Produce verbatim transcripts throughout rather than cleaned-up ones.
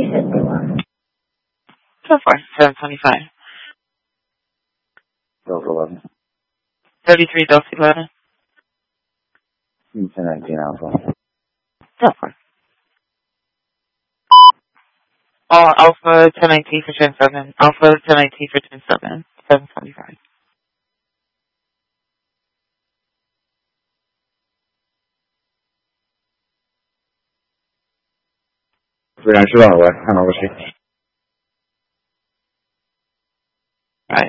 thirty-six eleven. So far, seven twenty-five. Delta eleven. thirty-three Delta eleven. ten nineteen Alpha. So far. Oh, Alpha ten nineteen for ten seven. Alpha ten nineteen for ten seven. seven twenty-five. three nine, she's on her way. I know where she. Right.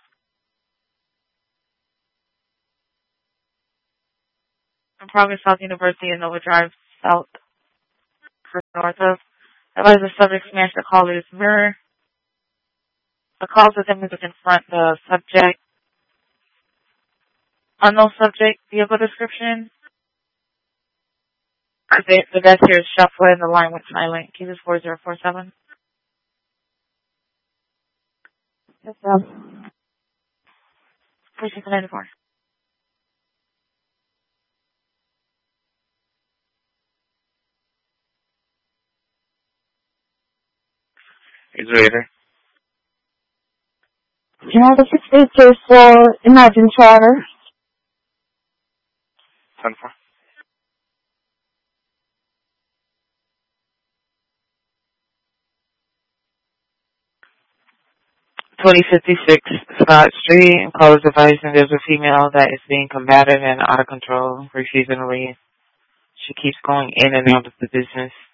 I'm probably South University in Nova Drive, south, north of. Otherwise, the subject smashed the caller's mirror. The cause of him is to confront the subject. Unknown subject, vehicle description. The, the desk here is shuffling and the line went silent. Keep this four zero four seven. Yes, ma'am. Precinct ninety-four. Is Raider. United six eight for Imagine Charter. ten four. twenty fifty-six Scott Street. Callers advising there's a female that is being combative and out of control, refusing to leave. She keeps going in and out of the business.